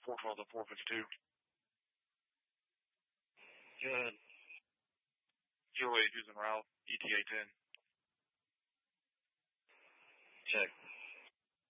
412 to 452. Good. 08 using Ralph, ETA 10. Check.